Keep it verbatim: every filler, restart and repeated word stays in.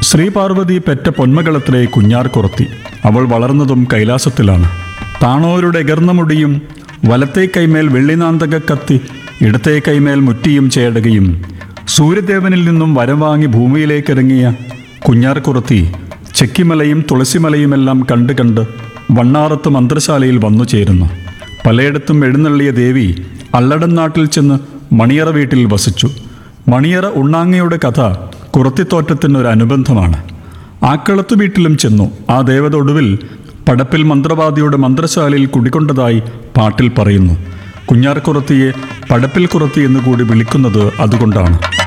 ശ്രീപാർവതി പെറ്റ പൊന്മകളത്രേ കുഞ്ഞാർ കുറത്തി. അവൾ വളർന്നതും കൈലാസത്തിലാണ്. താണോരുടെ എകർന്ന മുടിയും വലത്തേ കൈമേൽ വെള്ളിനാന്തക കത്തി ഇടത്തേ കൈമേൽ മുറ്റിയും ചേടുകയും സൂര്യദേവനിൽ നിന്നും വരം വാങ്ങി ഭൂമിയിലേക്കിറങ്ങിയ കുഞ്ഞാർ കുറത്തി ചെക്കിമലയും തുളസിമലയുമെല്ലാം കണ്ട് കണ്ട് വണ്ണാറത്ത് മന്ത്രശാലയിൽ വന്നു ചേരുന്നു. പലയിടത്തും എഴുന്നള്ളിയ ദേവി അള്ളടൻ നാട്ടിൽ ചെന്ന് മണിയറ വീട്ടിൽ വസിച്ചു. മണിയറ ഉണ്ണാങ്ങയുടെ കഥ കുറത്തിത്തോറ്റത്തിനൊരു അനുബന്ധമാണ്. ആക്കളത്തു വീട്ടിലും ചെന്നു. ആ ദേവത ഒടുവിൽ പടപ്പിൽ മന്ത്രവാദിയുടെ മന്ത്രശാലയിൽ കുടികൊണ്ടതായി പാട്ടിൽ പറയുന്നു. കുഞ്ഞാർ കുറത്തിയെ പടപ്പിൽ കുറത്തി എന്നുകൂടി വിളിക്കുന്നത് അതുകൊണ്ടാണ്.